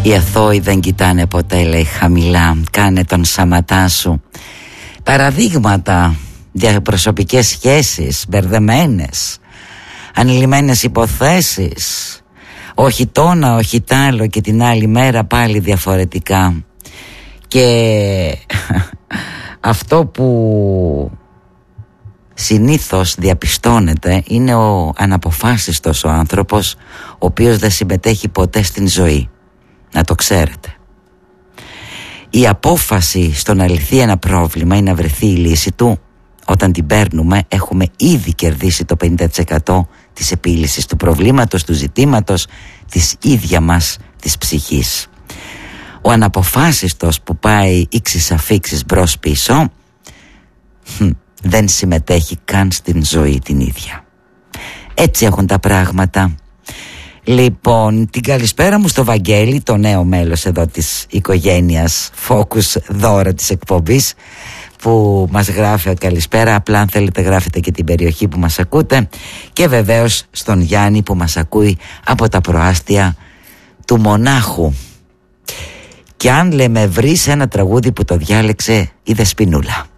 Οι αθώοι δεν κοιτάνε ποτέ, λέει, χαμηλά. Κάνε τον σαματά σου. Παραδείγματα, διαπροσωπικές σχέσεις μπερδεμένες, ανηλυμένες υποθέσεις, όχι τόνα, όχι τ' άλλο, και την άλλη μέρα πάλι διαφορετικά. Και αυτό που συνήθως διαπιστώνεται είναι ο αναποφάσιστος ο άνθρωπος, ο οποίος δεν συμμετέχει ποτέ στην ζωή. Να το ξέρετε. Η απόφαση στο να λυθεί ένα πρόβλημα ή να βρεθεί η λύση του, όταν την παίρνουμε, έχουμε ήδη κερδίσει το 50% της επίλυσης του προβλήματος, του ζητήματος, της ίδια μας της ψυχής. Ο αναποφάσιστος που πάει ήξις αφήξεις μπρος πίσω δεν συμμετέχει καν στην ζωή την ίδια. Έτσι έχουν τα πράγματα. Λοιπόν, την καλησπέρα μου στο Βαγγέλη, το νέο μέλος εδώ της οικογένειας Focus Δώρα της εκπομπής, που μας γράφει καλησπέρα. Απλά αν θέλετε γράφετε και την περιοχή που μας ακούτε. Και βεβαίως στον Γιάννη που μας ακούει από τα προάστια του Μονάχου. Και αν λέμε βρεις ένα τραγούδι που το διάλεξε η Δεσποινούλα.